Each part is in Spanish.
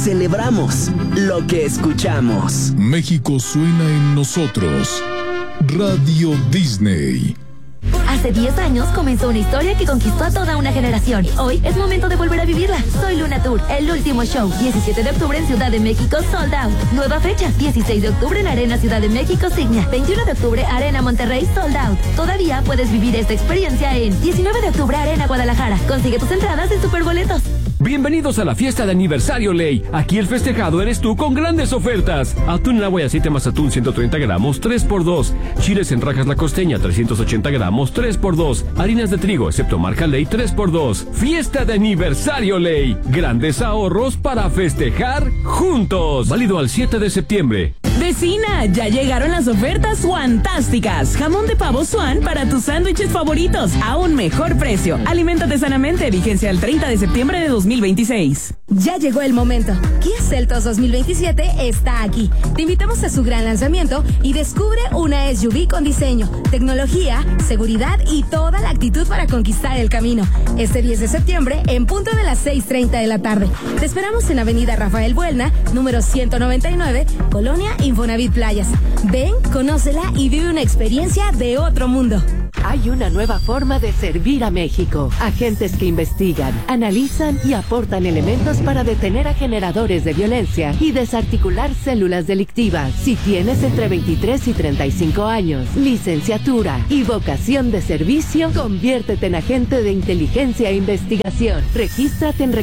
celebramos lo que escuchamos. México suena en nosotros. Radio Disney. Hace 10 años comenzó una historia que conquistó a toda una generación. Hoy es momento de volver a vivirla. Soy Luna Tour, el último show. 17 de octubre en Ciudad de México, sold out. Nueva fecha, 16 de octubre en Arena Ciudad de México, Signia. 21 de octubre, Arena Monterrey, sold out. Todavía puedes vivir esta experiencia en 19 de octubre, Arena Guadalajara. Consigue tus entradas en Superboletos. Bienvenidos a la fiesta de aniversario Ley. Aquí el festejado eres tú con grandes ofertas. Atún en agua y aceite más atún 130 gramos, 3x2. Chiles en rajas la costeña 380 gramos, 3x2. Harinas de trigo, excepto marca Ley, 3x2. Fiesta de aniversario Ley. Grandes ahorros para festejar juntos. Válido al 7 de septiembre. Vecina, ya llegaron las ofertas fantásticas. Jamón de pavo Swan para tus sándwiches favoritos a un mejor precio. Aliméntate sanamente, vigencia el 30 de septiembre de 2026. Ya llegó el momento. Kia Seltos 2027 está aquí. Te invitamos a su gran lanzamiento y descubre una SUV con diseño, tecnología, seguridad y toda la actitud para conquistar el camino. Este 10 de septiembre, en punto de las 6:30 de la tarde. Te esperamos en Avenida Rafael Buelna, número 199, Colonia Infonavit Playas. Ven, conócela y vive una experiencia de otro mundo. Hay una nueva forma de servir a México. Agentes que investigan, analizan y aportan elementos para detener a generadores de violencia y desarticular células delictivas. Si tienes entre 23 y 35 años, licenciatura y vocación de servicio, conviértete en agente de inteligencia e investigación. Regístrate en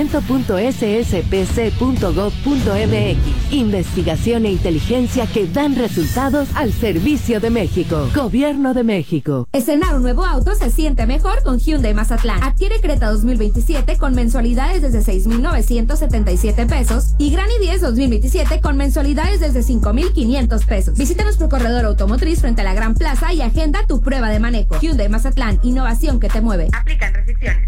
reclutamiento.sspc.gov.mx. Investigación e inteligencia que dan resultados al servicio de México. Gobierno de México. Estrenar un nuevo auto se siente mejor con Hyundai Mazatlán. Adquiere Creta 2027 con mensualidades desde 6,977 pesos y Gran i10 2027 con mensualidades desde 5,500 pesos. Visítanos por corredor automotriz frente a la Gran Plaza y agenda tu prueba de manejo. Hyundai Mazatlán, innovación que te mueve. Aplican restricciones.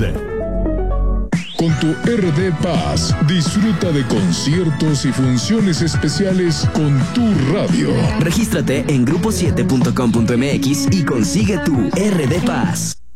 Con tu RD Paz, disfruta de conciertos y funciones especiales con tu radio. Regístrate en grupo7.com.mx y consigue tu RD Paz.